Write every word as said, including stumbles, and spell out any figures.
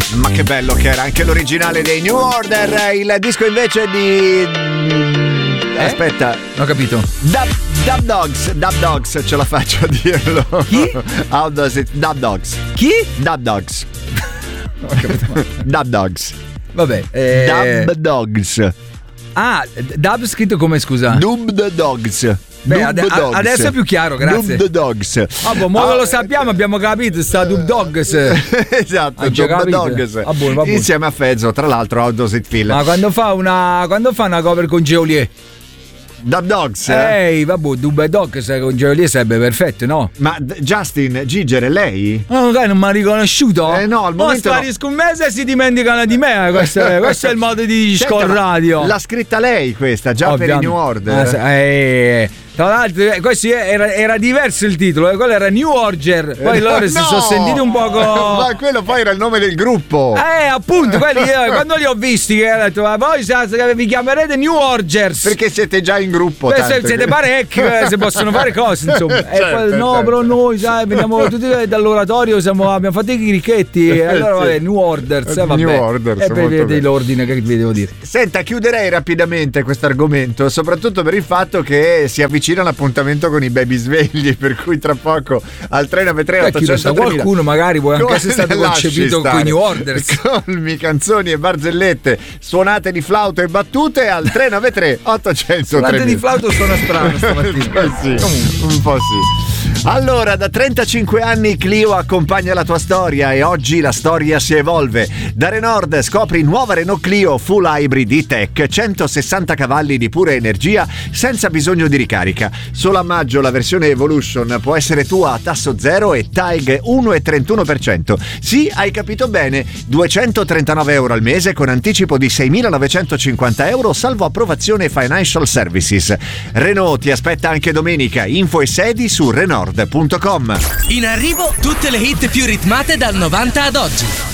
Ma che bello che era anche l'originale dei New Order. Il disco invece di eh? Aspetta, non ho capito. Dub, Dub Dogs, Dub Dogs, ce la faccio a dirlo. Chi? How does it? Dub Dogs. Chi? Dub Dogs. Non ho capito. Dub Dogs. Vabbè, eh... Dub Dogs. Ah, Dub scritto come, scusa? Dub the Dogs. Beh, ade- Dogs. adesso è più chiaro, grazie. Dub the Dogs. Ah, boh, mo ah, lo sappiamo, abbiamo capito, sta Dub Dogs. Esatto, Dub the Dogs. Ah, buono, va buono. Insieme a Fezzo, tra l'altro, How Does It Feel. Ma quando fa una quando fa una cover con Geolier? Dub Dogs. Ehi, vabbè, Dub Dogs con Geolier sarebbe perfetto, no? Ma Justin, Giger, è lei? Ma magari non mi ha riconosciuto? Eh no, al momento no. Sparisco un mese e si dimenticano di me. Questo è, questo è il modo di Score Radio. L'ha scritta lei questa, già Ovviamente. Per i New Order. Ah, eh, tra l'altro, questo era, era diverso il titolo, quello era New Order. Poi loro no, si sono sentiti un poco. Ma quello poi era il nome del gruppo. Eh, appunto, quelli, quando li ho visti, che ho detto, ma voi vi chiamerete New Orgers. Perché siete già in gruppo. Beh, se siete parecchi, si possono fare cose, insomma. certo, e poi, no, certo. però noi, sai, veniamo tutti dall'oratorio, siamo, abbiamo fatto i cricchetti. E allora, sì. vabbè, New Orders. Eh, vabbè. New Orders. E poi vedete l'ordine che vi devo dire. Senta, chiuderei rapidamente questo argomento, soprattutto per il fatto che si avvicina l'appuntamento con i baby svegli, per cui tra poco al tre nove tre otto zero zero qualcuno magari può anche essere stato concepito con i New Orders. Colmi, canzoni e barzellette suonate di flauto e battute al tre nove tre otto zero zero tre. Suonate di flauto suona strano stamattina. sì, un po' sì. Allora, da trentacinque anni Clio accompagna la tua storia e oggi la storia si evolve. Da Renault scopri nuova Renault Clio Full Hybrid E-Tech, centosessanta cavalli di pura energia senza bisogno di ricarica. Solo a maggio la versione Evolution può essere tua a tasso zero e T A E G uno virgola trentuno per cento. Sì, hai capito bene, duecentotrentanove euro al mese con anticipo di seimilanovecentocinquanta euro salvo approvazione Financial Services. Renault ti aspetta anche domenica. Info e sedi su Renault punto com. In arrivo tutte le hit più ritmate dal novanta ad oggi.